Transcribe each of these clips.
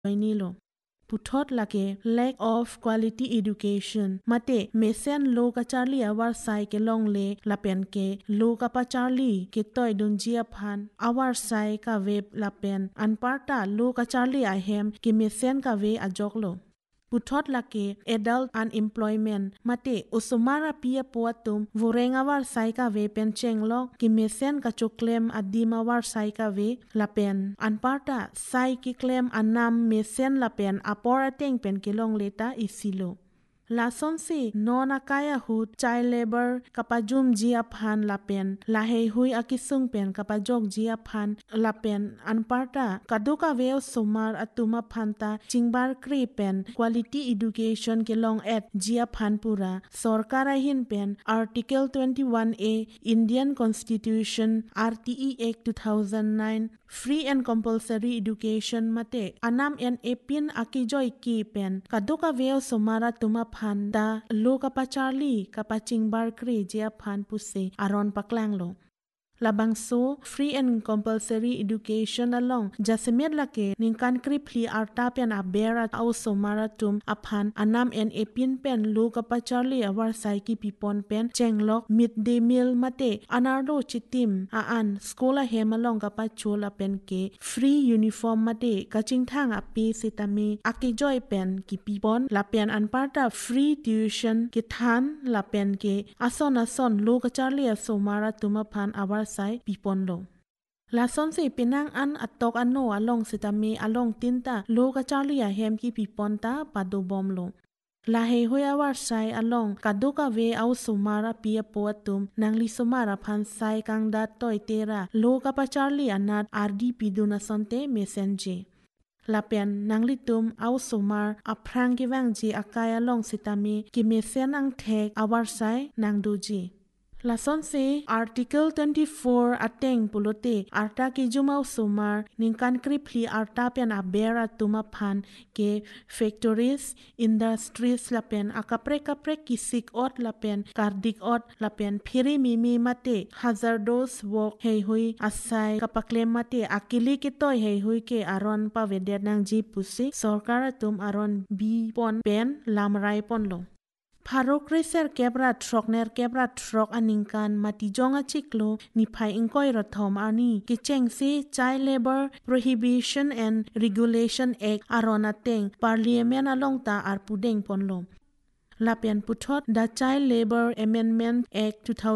ni lo puthot lake lack of quality education mate mesen lo ka charli awar sai ke long le lapen ke lo ka pa charli ke toy dun jia phan awar sai ka ve lapen anparta lo ka charli a hem ke mesen ka ve ajok lo puthot lake adult unemployment mate usumara pia puatum vurenga war sai ka ve pen chenglok ki mesen ka choklem adima war sai ka ve lapen anparta sai ki klem anam mesen lapen apora teng pen kilong leta isilo la sonsi nona kaya hut child labor kapajum jia phan lapen la hei hui akisung pen kapajok jia phan lapen anparta kaduka veo somar atuma phanta chingbar kri pen quality education kilong at jia phan pura sarkara hin pen article 21A Indian Constitution RTE Act 2009 free and compulsory education mate anam en epin akijoi ki pen kaduka veo somara tuma phanda lo kapacharli kapaching bar kri jia phan puse aron paklang lo labangso free and compulsory education along jasemet lake ningkan kri phli arta pen abera au somara tum aphan anam en epin pen lo kapacharli awar sai ki pipon pen chenglok midday meal mate anardo chitim a an skola hemalong kapachola pen ke free uniform mate kaching thang api sitami akijoi pen ki pipon lapen anparta free tuition ki than lapen ke ason lo kacharli somara tuma phan awar sai pipon lo la son se pinang an atok ano along sitami along tinta lo ka charli a hem ki pipon ta padu bom lo la he hoya war sai along kaduka ve au sumara pia poatum nangli sumara phan sai kangda toy tera lo ka pa charli anat rdp duna sonte messenger lapen nangli tum au sumar aprang ki wang ji akaya long sitami ki mesen ang thek awar sai nangduji la son se article 24 ateng pulote arta ki jumau sumar ningkan kripli arta pen abera tuma phan ke factories industries lapen akapre kisik ot lapen kardik ot lapen phiri mimi mate hazardous work hei hui asai kapaklem mate akili ki toy hei hui ke aron pa vedet nang ji pusi sarkar tum aron bi pon pen lamrai pon lo Pharok reser kebra trokner kebra trok aningkan matijonga chiklo ni phai ingkoi rathom ani kicheng si child labor prohibition and regulation act arona teng parliament along ta arpudeng ponlom lapian puthot the child labor amendment act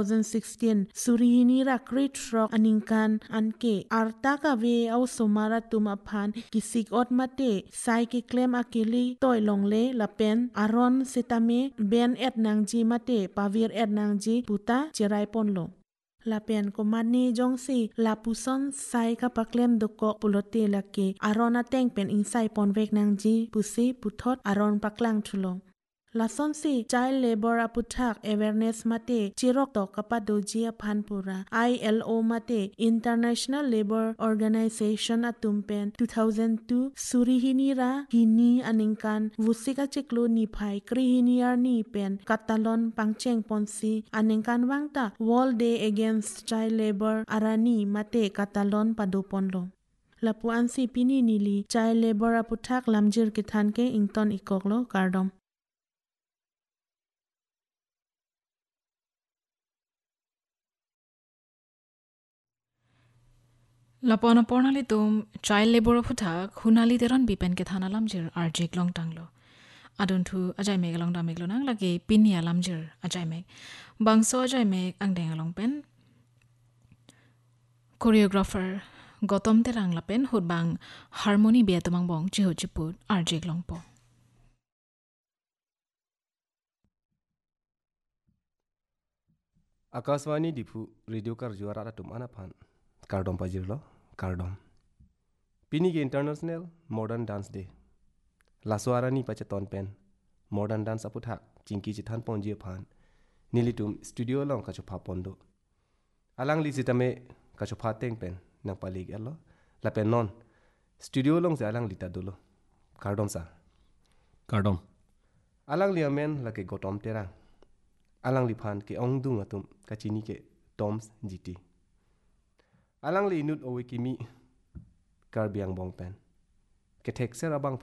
2016 surihini rakri trok aningkan anke arta ka ve au somara tuma phan kisik ot mate sai ki claim akili toy longle lapen aron setame ben et nangji mate pavir et nangji puta chirai ponlo lapen komani jongsi lapuson sai ka paklem doko pulote lake arona teng pen insai ponvek nangji pusi puthot aron paklang thulo Lason si child labor aputhak awareness mate chirok to kapadojia phanpura ILO mate International Labour Organization atumpen 2002 surihinira hini aningkan vusika chiklo ni phai krihiniar ni pen katalon pangcheng ponsi aningkan wangta World Day Against Child Labor arani mate katalon padoponlo lapuan si pini nili child labor aputhak lamjir kithan ke ington ikoklo kardom Lapona pornali tum child labor phutha khunali teron bipen ke thana lamjir arjik long tanglo adun thu ajai meg long da meg lo nang lagi pinia lamjir ajai meg bangso ajai meg angdeng long pen choreographer gotom terang lapen hutbang harmony be tamang bong chiho chiput arjik long po Akashvani Diphu रेडियो कर जुआरा तुम आना फान कार्डम पाजिरलो कार्डम पिनी के इंटरनेशनल मॉडर्न डांस डे लासवारा नी पचे तोन पेन मॉडर्न डांस अपुथा चिंकी चिथान पोंजी फान नीली तुम स्टूडियो लों का चुफा पोंदो अलांग लिजिता में का चुफा तेंग पेन नंग पाली गेलो ला पेन नॉन स्टूडियो लों से अलांग लिता दोलो कार्डम सा कार्डम अलांग लिया मेन लके गोटम तेरा alang li phan ke ong dung atum kachini ke toms gt alang li nut owe kimi kar biang bong pen ke thek ser abang